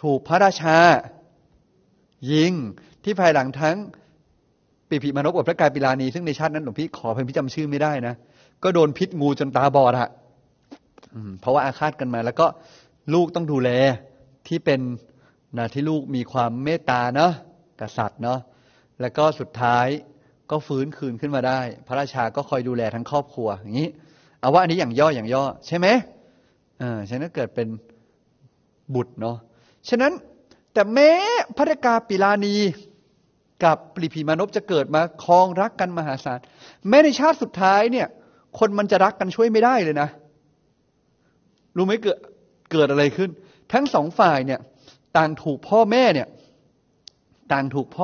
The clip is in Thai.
ถูกพระราชายิงที่ภายหลังทั้งปิพิมานพกับพระกายปิลานีซึ่งในชาตินั้นหลวงพี่ขอเพิ่งพี่จำชื่อไม่ได้นะก็โดนพิษงูจนตาบอดอะเพราะว่าอาฆาตกันมาแล้วก็ลูกต้องดูแลที่เป็นนะที่ลูกมีความเมตตาเนาะกษัตริย์เนาะแล้วก็สุดท้ายก็ฟื้นคืนขึ้นมาได้พระราชาก็คอยดูแลทั้งครอบครัวอย่างนี้เอาว่าอันนี้อย่างย่อใช่ไหมฉะนั้นเกิดเป็นบุตรเนาะฉะนั้นแต่แม้พระกาปิลานีกับปลิพีมานพจะเกิดมาครองรักกันมหาศาลแม้ในชาติสุดท้ายเนี่ยคนมันจะรักกันช่วยไม่ได้เลยนะรู้ไหมเกิดอะไรขึ้นทั้งสองฝ่ายเนี่ยต่างถูกพ่อแม่เนี่ยต่างถูกพ่อ